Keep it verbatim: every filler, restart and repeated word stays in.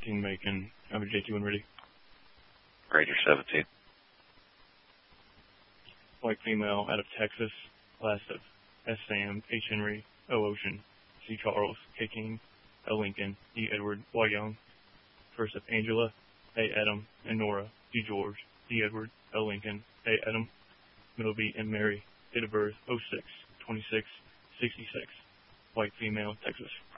seventeen Macon. Have a J T when ready. Ranger seventeen. White female out of Texas. Last of S. Sam, H. Henry, O. Ocean, C. Charles, K. King, L. Lincoln, E. Edward, Y. Young. First of Angela, A. Adam, and Nora, D. George, D. Edward, L. Lincoln, A. Adam, middle B. and Mary. Date of birth oh six twenty-six sixty-six. White female, Texas.